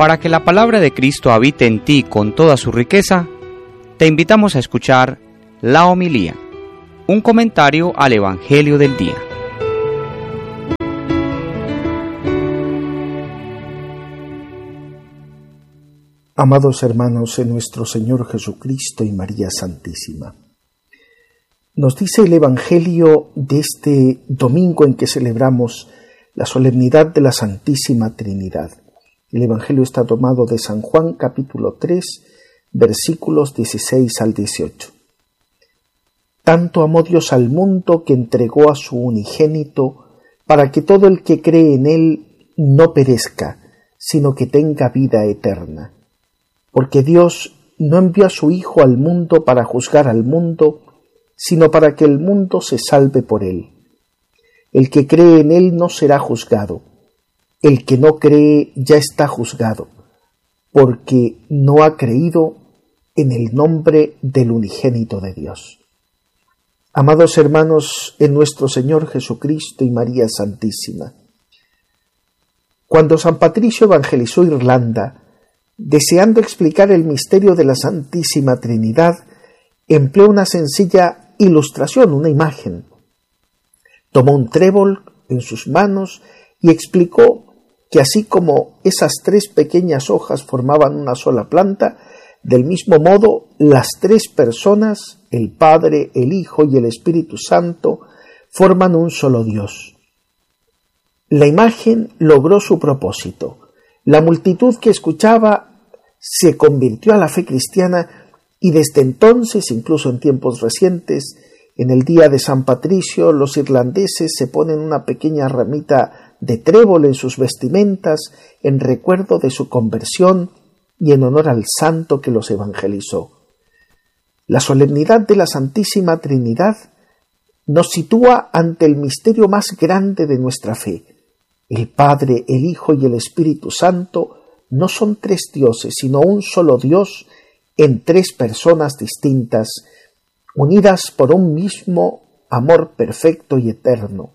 Para que la palabra de Cristo habite en ti con toda su riqueza, te invitamos a escuchar la homilía, un comentario al Evangelio del día. Amados hermanos en nuestro Señor Jesucristo y María Santísima, nos dice el Evangelio de este domingo en que celebramos la solemnidad de la Santísima Trinidad. El Evangelio está tomado de San Juan, capítulo 3, versículos 16 al 18. Tanto amó Dios al mundo que entregó a su unigénito para que todo el que cree en él no perezca, sino que tenga vida eterna. Porque Dios no envió a su Hijo al mundo para juzgar al mundo, sino para que el mundo se salve por él. El que cree en él no será juzgado. El que no cree ya está juzgado, porque no ha creído en el nombre del unigénito de Dios. Amados hermanos en nuestro Señor Jesucristo y María Santísima, cuando San Patricio evangelizó Irlanda, deseando explicar el misterio de la Santísima Trinidad, empleó una sencilla ilustración, una imagen. Tomó un trébol en sus manos y explicó que así como esas tres pequeñas hojas formaban una sola planta, del mismo modo las tres personas, el Padre, el Hijo y el Espíritu Santo, forman un solo Dios. La imagen logró su propósito. La multitud que escuchaba se convirtió a la fe cristiana y desde entonces, incluso en tiempos recientes, en el día de San Patricio, los irlandeses se ponen una pequeña ramita de trébol en sus vestimentas en recuerdo de su conversión y en honor al santo que los evangelizó. La solemnidad de la Santísima Trinidad nos sitúa ante el misterio más grande de nuestra fe. El Padre, el Hijo y el Espíritu Santo no son tres dioses, sino un solo Dios en tres personas distintas, unidas por un mismo amor perfecto y eterno.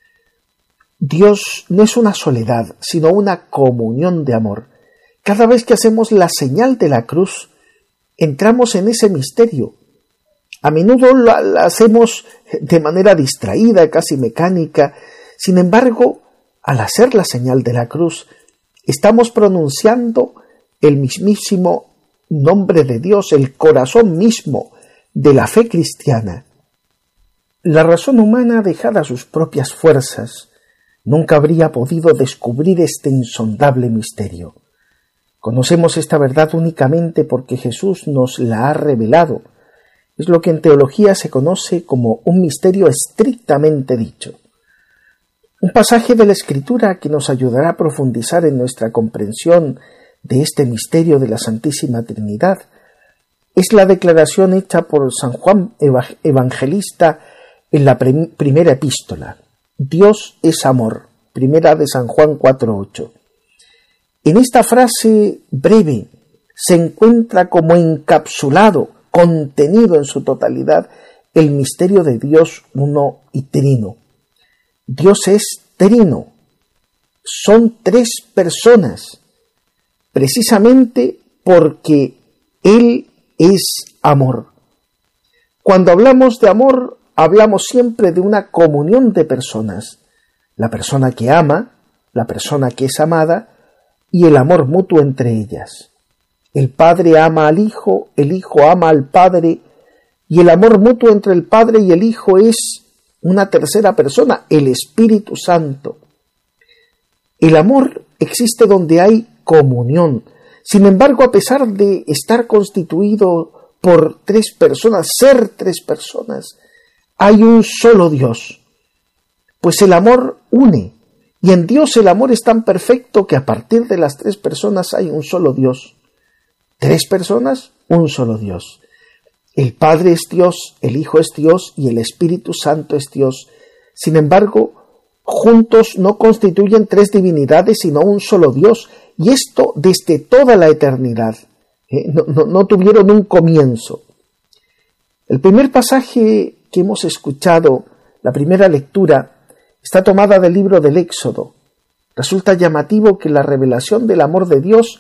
Dios no es una soledad, sino una comunión de amor. Cada vez que hacemos la señal de la cruz, entramos en ese misterio. A menudo la hacemos de manera distraída, casi mecánica. Sin embargo, al hacer la señal de la cruz, estamos pronunciando el mismísimo nombre de Dios, el corazón mismo de la fe cristiana. La razón humana, dejada a sus propias fuerzas, nunca habría podido descubrir este insondable misterio. Conocemos esta verdad únicamente porque Jesús nos la ha revelado. Es lo que en teología se conoce como un misterio estrictamente dicho. Un pasaje de la Escritura que nos ayudará a profundizar en nuestra comprensión de este misterio de la Santísima Trinidad es la declaración hecha por San Juan Evangelista en la primera epístola. Dios es amor, primera de San Juan 4:8. En esta frase breve se encuentra como encapsulado, contenido en su totalidad, el misterio de Dios uno y trino. Dios es trino, son tres personas, precisamente porque Él es amor. Cuando hablamos de amor, hablamos siempre de una comunión de personas, la persona que ama, la persona que es amada y el amor mutuo entre ellas. El Padre ama al Hijo, el Hijo ama al Padre y el amor mutuo entre el Padre y el Hijo es una tercera persona, el Espíritu Santo. El amor existe donde hay comunión. Sin embargo, a pesar de estar constituido por tres personas, ser tres personas, hay un solo Dios, pues el amor une, y en Dios el amor es tan perfecto que a partir de las tres personas hay un solo Dios. Tres personas, un solo Dios. El Padre es Dios, el Hijo es Dios y el Espíritu Santo es Dios. Sin embargo, juntos no constituyen tres divinidades, sino un solo Dios, y esto desde toda la eternidad. No tuvieron un comienzo. El primer pasaje que hemos escuchado, la primera lectura, está tomada del libro del Éxodo. Resulta llamativo que la revelación del amor de Dios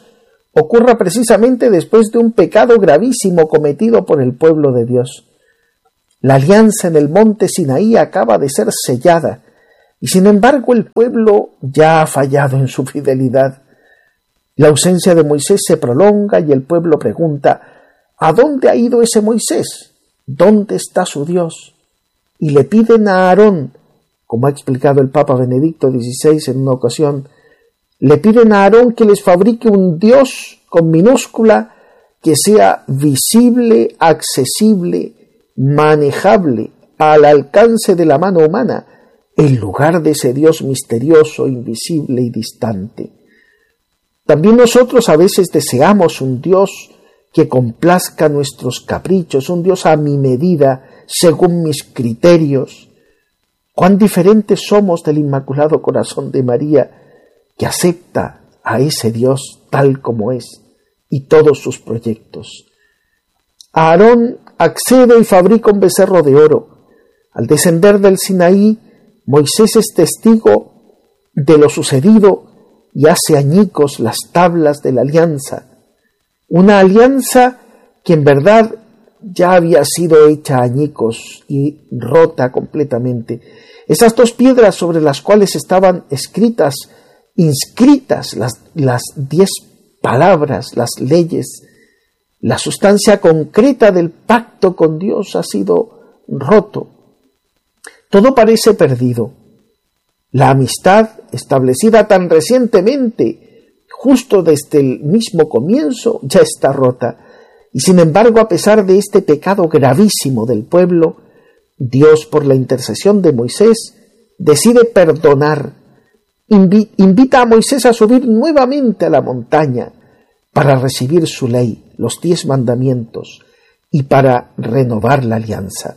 ocurra precisamente después de un pecado gravísimo cometido por el pueblo de Dios. La alianza en el monte Sinaí acaba de ser sellada, y sin embargo el pueblo ya ha fallado en su fidelidad. La ausencia de Moisés se prolonga y el pueblo pregunta: ¿a dónde ha ido ese Moisés? ¿Dónde está su Dios? Y le piden a Aarón, como ha explicado el Papa Benedicto XVI en una ocasión, le piden a Aarón que les fabrique un Dios con minúscula que sea visible, accesible, manejable, al alcance de la mano humana, en lugar de ese Dios misterioso, invisible y distante. También nosotros a veces deseamos un Dios que complazca nuestros caprichos, un Dios a mi medida, según mis criterios. Cuán diferentes somos del Inmaculado Corazón de María, que acepta a ese Dios tal como es y todos sus proyectos. Aarón accede y fabrica un becerro de oro. Al descender del Sinaí, Moisés es testigo de lo sucedido y hace añicos las tablas de la alianza. Una alianza que en verdad ya había sido hecha añicos y rota completamente. Esas dos piedras sobre las cuales estaban inscritas las 10 palabras, las leyes, la sustancia concreta del pacto con Dios ha sido roto. Todo parece perdido. La amistad, establecida tan recientemente, justo desde el mismo comienzo, ya está rota. Y sin embargo, a pesar de este pecado gravísimo del pueblo, Dios, por la intercesión de Moisés, decide perdonar. Invita a Moisés a subir nuevamente a la montaña para recibir su ley, los 10 mandamientos, y para renovar la alianza.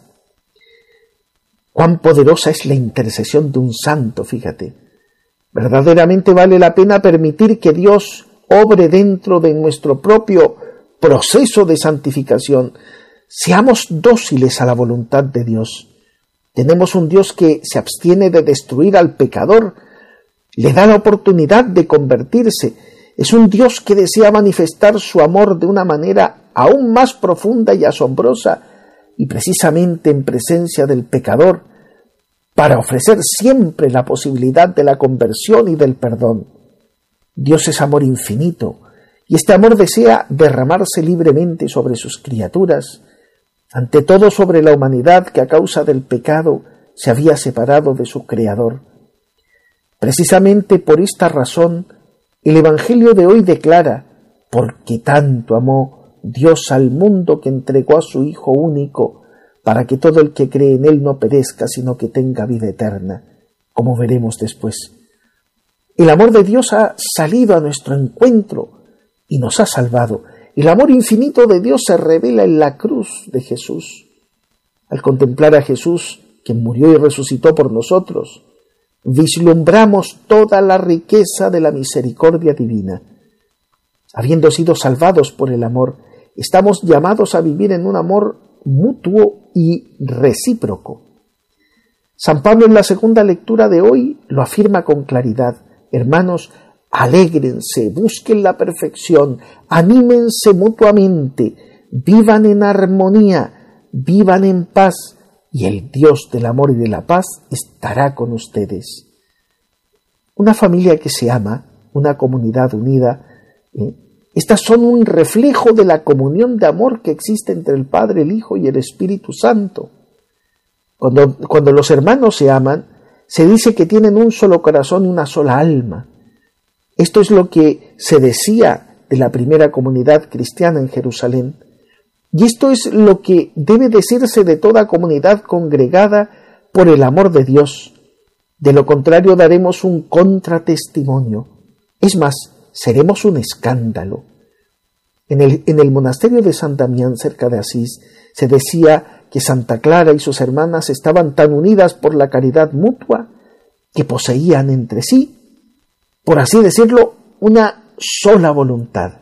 Cuán poderosa es la intercesión de un santo, fíjate. Verdaderamente vale la pena permitir que Dios obre dentro de nuestro propio proceso de santificación. Seamos dóciles a la voluntad de Dios. Tenemos un Dios que se abstiene de destruir al pecador, le da la oportunidad de convertirse. Es un Dios que desea manifestar su amor de una manera aún más profunda y asombrosa, y precisamente en presencia del pecador, para ofrecer siempre la posibilidad de la conversión y del perdón. Dios es amor infinito, y este amor desea derramarse libremente sobre sus criaturas, ante todo sobre la humanidad que a causa del pecado se había separado de su Creador. Precisamente por esta razón, el Evangelio de hoy declara: porque tanto amó Dios al mundo que entregó a su Hijo único, para que todo el que cree en Él no perezca, sino que tenga vida eterna, como veremos después. El amor de Dios ha salido a nuestro encuentro y nos ha salvado. El amor infinito de Dios se revela en la cruz de Jesús. Al contemplar a Jesús, que murió y resucitó por nosotros, vislumbramos toda la riqueza de la misericordia divina. Habiendo sido salvados por el amor, estamos llamados a vivir en un amor mutuo y recíproco. San Pablo en la segunda lectura de hoy lo afirma con claridad. Hermanos, alégrense, busquen la perfección, anímense mutuamente, vivan en armonía, vivan en paz, y el Dios del amor y de la paz estará con ustedes. Una familia que se ama, una comunidad unida, estas son un reflejo de la comunión de amor que existe entre el Padre, el Hijo y el Espíritu Santo. Cuando los hermanos se aman, se dice que tienen un solo corazón y una sola alma. Esto es lo que se decía de la primera comunidad cristiana en Jerusalén. Y esto es lo que debe decirse de toda comunidad congregada por el amor de Dios. De lo contrario, daremos un contratestimonio. Es más, seremos un escándalo. En el monasterio de San Damián, cerca de Asís, se decía que Santa Clara y sus hermanas estaban tan unidas por la caridad mutua que poseían entre sí, por así decirlo, una sola voluntad.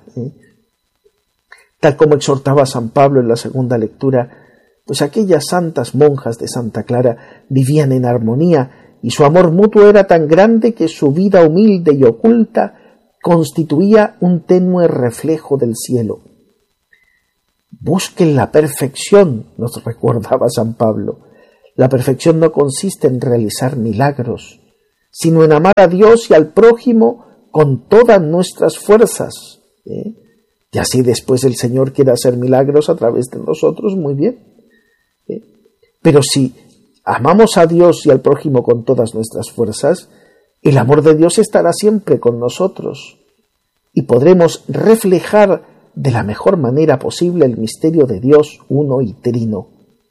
Tal como exhortaba San Pablo en la segunda lectura, pues aquellas santas monjas de Santa Clara vivían en armonía y su amor mutuo era tan grande que su vida humilde y oculta constituía un tenue reflejo del cielo. Busquen la perfección, nos recordaba San Pablo. La perfección no consiste en realizar milagros, sino en amar a Dios y al prójimo con todas nuestras fuerzas. Y así después el Señor quiere hacer milagros a través de nosotros, muy bien. Pero si amamos a Dios y al prójimo con todas nuestras fuerzas, el amor de Dios estará siempre con nosotros y podremos reflejar de la mejor manera posible el misterio de Dios uno y trino.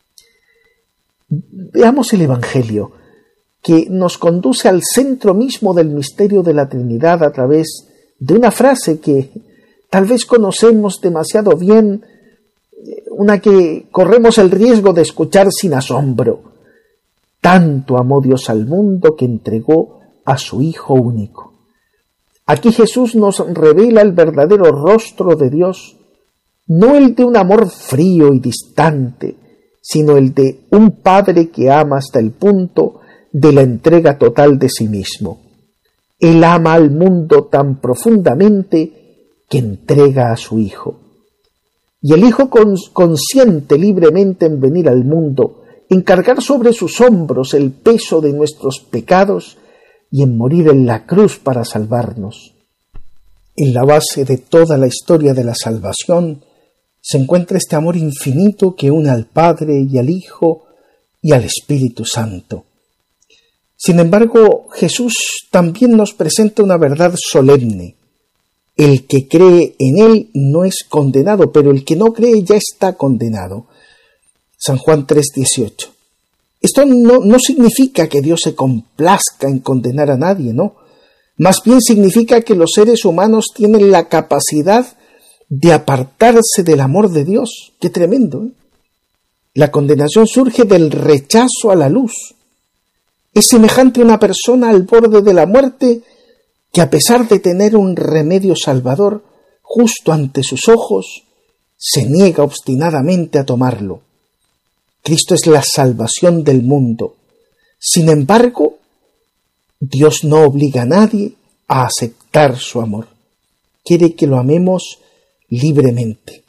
Veamos el Evangelio, que nos conduce al centro mismo del misterio de la Trinidad a través de una frase que tal vez conocemos demasiado bien, una que corremos el riesgo de escuchar sin asombro. Tanto amó Dios al mundo que entregó a su Hijo único. Aquí Jesús nos revela el verdadero rostro de Dios, no el de un amor frío y distante, sino el de un Padre que ama hasta el punto de la entrega total de sí mismo. Él ama al mundo tan profundamente que entrega a su Hijo. Y el Hijo consiente libremente en venir al mundo, en cargar sobre sus hombros el peso de nuestros pecados y en morir en la cruz para salvarnos. En la base de toda la historia de la salvación se encuentra este amor infinito que une al Padre y al Hijo y al Espíritu Santo. Sin embargo, Jesús también nos presenta una verdad solemne. El que cree en Él no es condenado, pero el que no cree ya está condenado. San Juan 3:18. Esto no significa que Dios se complazca en condenar a nadie, no. Más bien significa que los seres humanos tienen la capacidad de apartarse del amor de Dios. ¡Qué tremendo! La condenación surge del rechazo a la luz. Es semejante a una persona al borde de la muerte que, a pesar de tener un remedio salvador justo ante sus ojos, se niega obstinadamente a tomarlo. Cristo es la salvación del mundo. Sin embargo, Dios no obliga a nadie a aceptar su amor. Quiere que lo amemos libremente.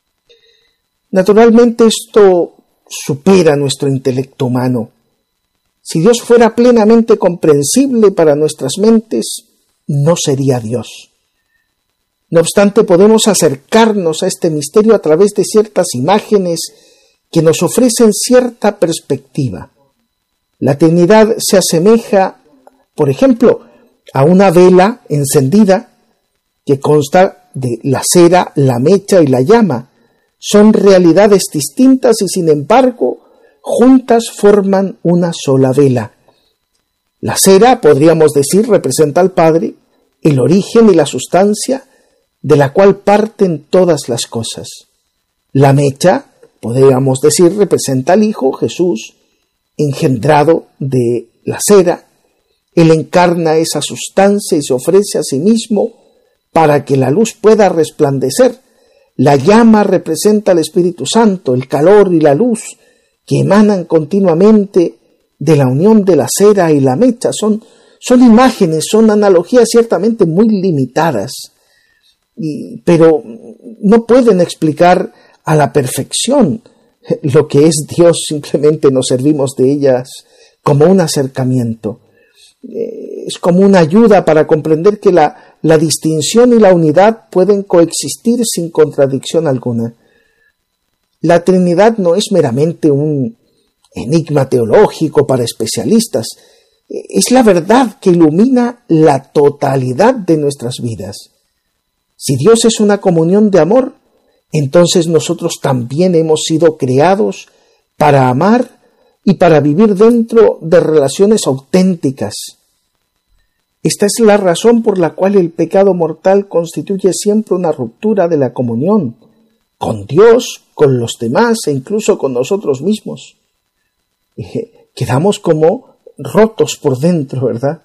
Naturalmente esto supera nuestro intelecto humano. Si Dios fuera plenamente comprensible para nuestras mentes, no sería Dios. No obstante, podemos acercarnos a este misterio a través de ciertas imágenes que nos ofrecen cierta perspectiva. La Trinidad se asemeja, por ejemplo, a una vela encendida que consta de la cera, la mecha y la llama. Son realidades distintas y, sin embargo, juntas forman una sola vela. La cera, podríamos decir, representa al Padre, el origen y la sustancia de la cual parten todas las cosas. La mecha, podríamos decir, representa al Hijo, Jesús, engendrado de la cera. Él encarna esa sustancia y se ofrece a sí mismo para que la luz pueda resplandecer. La llama representa al Espíritu Santo, el calor y la luz que emanan continuamente de la unión de la cera y la mecha. Son imágenes, son analogías ciertamente muy limitadas, pero no pueden explicar a la perfección lo que es Dios. Simplemente nos servimos de ellas como un acercamiento. Es como una ayuda para comprender que la distinción y la unidad pueden coexistir sin contradicción alguna. La Trinidad no es meramente un enigma teológico para especialistas. Es la verdad que ilumina la totalidad de nuestras vidas. Si Dios es una comunión de amor, entonces nosotros también hemos sido creados para amar y para vivir dentro de relaciones auténticas. Esta es la razón por la cual el pecado mortal constituye siempre una ruptura de la comunión con Dios, con los demás e incluso con nosotros mismos. Quedamos como rotos por dentro, ¿verdad?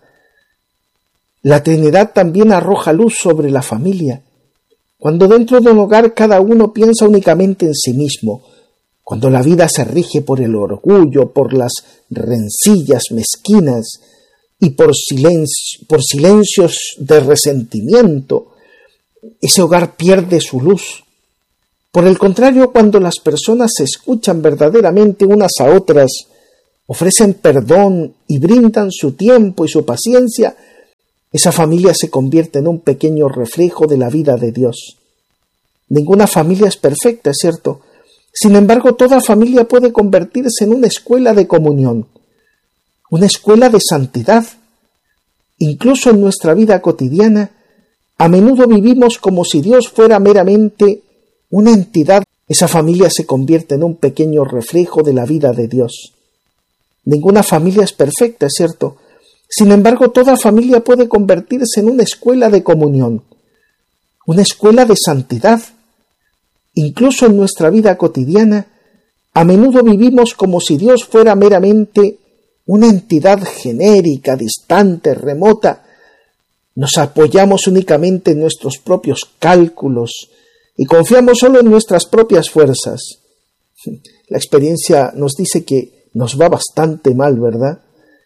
La Trinidad también arroja luz sobre la familia. Cuando dentro de un hogar cada uno piensa únicamente en sí mismo, cuando la vida se rige por el orgullo, por las rencillas mezquinas, y por silencios de resentimiento, ese hogar pierde su luz. Por el contrario, cuando las personas se escuchan verdaderamente unas a otras, ofrecen perdón y brindan su tiempo y su paciencia, esa familia se convierte en un pequeño reflejo de la vida de Dios. Ninguna familia es perfecta, es cierto. Sin embargo, toda familia puede convertirse en una escuela de comunión, una escuela de santidad. Incluso en nuestra vida cotidiana, a menudo vivimos como si Dios fuera meramente una entidad. Esa familia se convierte en un pequeño reflejo de la vida de Dios. Ninguna familia es perfecta, es cierto. Sin embargo, toda familia puede convertirse en una escuela de comunión, una escuela de santidad. Incluso en nuestra vida cotidiana, a menudo vivimos como si Dios fuera meramente una entidad genérica, distante, remota. Nos apoyamos únicamente en nuestros propios cálculos y confiamos solo en nuestras propias fuerzas. La experiencia nos dice que nos va bastante mal, ¿verdad?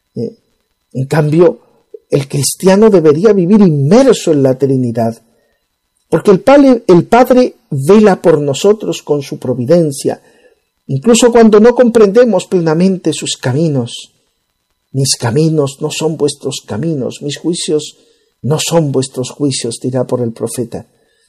En cambio, el cristiano debería vivir inmerso en la Trinidad, porque el Padre vela por nosotros con su providencia, incluso cuando no comprendemos plenamente sus caminos. Mis caminos no son vuestros caminos, mis juicios no son vuestros juicios, dirá por el profeta.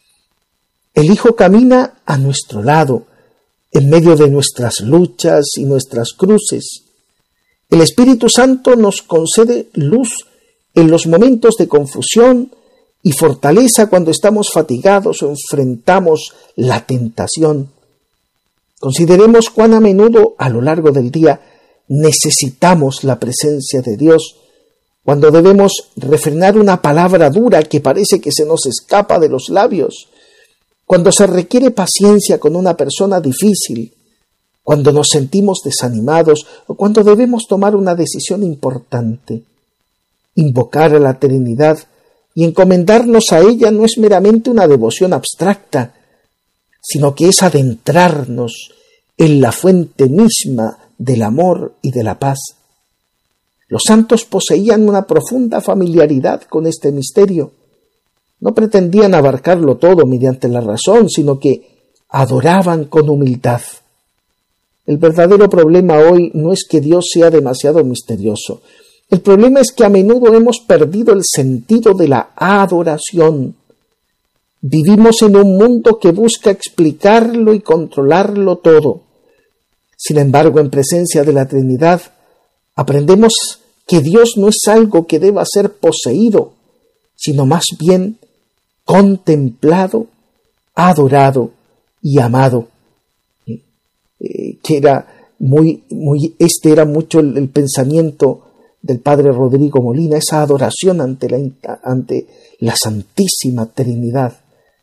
El Hijo camina a nuestro lado, en medio de nuestras luchas y nuestras cruces. El Espíritu Santo nos concede luz en los momentos de confusión y fortaleza cuando estamos fatigados o enfrentamos la tentación. Consideremos cuán a menudo a lo largo del día necesitamos la presencia de Dios, cuando debemos refrenar una palabra dura que parece que se nos escapa de los labios, cuando se requiere paciencia con una persona difícil, cuando nos sentimos desanimados o cuando debemos tomar una decisión importante. Invocar a la Trinidad y encomendarnos a ella no es meramente una devoción abstracta, sino que es adentrarnos en la fuente misma del amor y de la paz. Los santos poseían una profunda familiaridad con este misterio. No pretendían abarcarlo todo mediante la razón, sino que adoraban con humildad. El verdadero problema hoy no es que Dios sea demasiado misterioso. El problema es que a menudo hemos perdido el sentido de la adoración. Vivimos en un mundo que busca explicarlo y controlarlo todo. Sin embargo, en presencia de la Trinidad, aprendemos que Dios no es algo que deba ser poseído, sino más bien contemplado, adorado y amado. Este era mucho el pensamiento del padre Rodrigo Molina, esa adoración ante la Santísima Trinidad.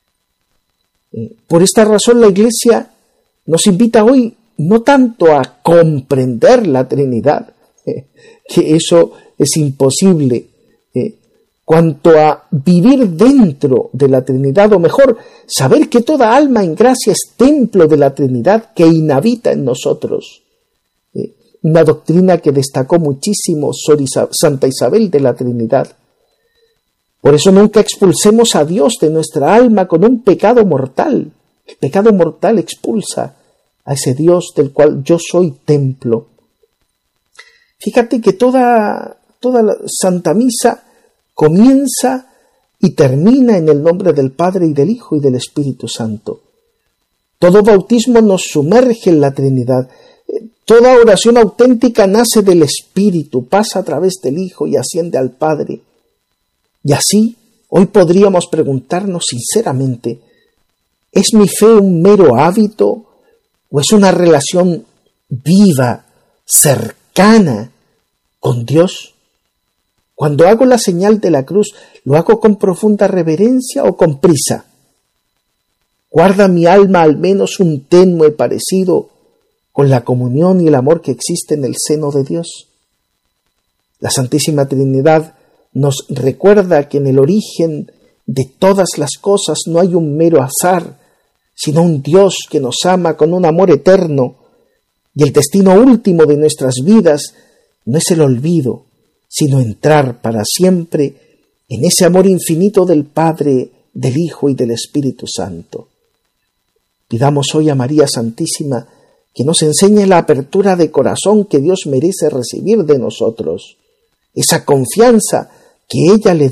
Por esta razón la Iglesia nos invita hoy no tanto a comprender la Trinidad, que eso es imposible, cuanto a vivir dentro de la Trinidad, o mejor, saber que toda alma en gracia es templo de la Trinidad que inhabita en nosotros. Una doctrina que destacó muchísimo Santa Isabel de la Trinidad. Por eso nunca expulsemos a Dios de nuestra alma con un pecado mortal. El pecado mortal expulsa a ese Dios del cual yo soy templo. Fíjate que toda la Santa Misa comienza y termina en el nombre del Padre y del Hijo y del Espíritu Santo. Todo bautismo nos sumerge en la Trinidad. Toda oración auténtica nace del Espíritu, pasa a través del Hijo y asciende al Padre. Y así, hoy podríamos preguntarnos sinceramente, ¿es mi fe un mero hábito o es una relación viva, cercana con Dios? Cuando hago la señal de la cruz, ¿lo hago con profunda reverencia o con prisa? ¿Guarda mi alma al menos un tenue parecido con la comunión y el amor que existe en el seno de Dios? La Santísima Trinidad nos recuerda que en el origen de todas las cosas no hay un mero azar, sino un Dios que nos ama con un amor eterno, y el destino último de nuestras vidas no es el olvido, sino entrar para siempre en ese amor infinito del Padre, del Hijo y del Espíritu Santo. Pidamos hoy a María Santísima que nos enseñe la apertura de corazón que Dios merece recibir de nosotros, esa confianza que ella le